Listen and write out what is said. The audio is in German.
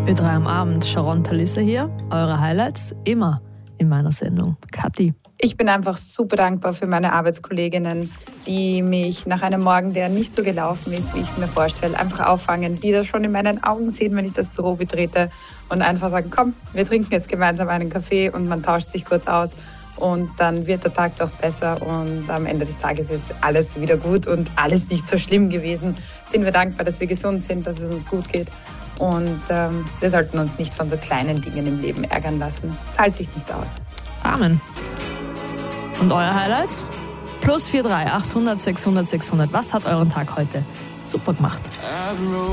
Ö3 am Abend, Sharon Talisse hier. Eure Highlights immer in meiner Sendung. Kathi. Ich bin einfach super dankbar für meine Arbeitskolleginnen, die mich nach einem Morgen, der nicht so gelaufen ist, wie ich es mir vorstelle, einfach auffangen, die das schon in meinen Augen sehen, wenn ich das Büro betrete und einfach sagen, komm, wir trinken jetzt gemeinsam einen Kaffee und man tauscht sich kurz aus und dann wird der Tag doch besser und am Ende des Tages ist alles wieder gut und alles nicht so schlimm gewesen. Sind wir dankbar, dass wir gesund sind, dass es uns gut geht. Und wir sollten uns nicht von so kleinen Dingen im Leben ärgern lassen. Zahlt sich nicht aus. Amen. Und euer Highlights? +43 800 600 600. Was hat euren Tag heute super gemacht?